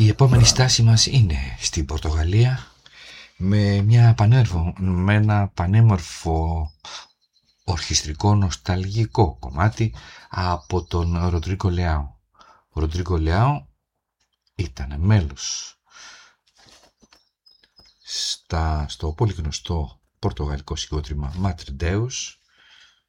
Η επόμενη στάση μας είναι στην Πορτογαλία με ένα πανέμορφο ορχιστρικό νοσταλγικό κομμάτι από τον Ροντρίκο Λεάο. Ο Ροντρίκο Λεάο ήταν μέλος στο πολύ γνωστό πορτογαλικό συγκρότημα Madre Deus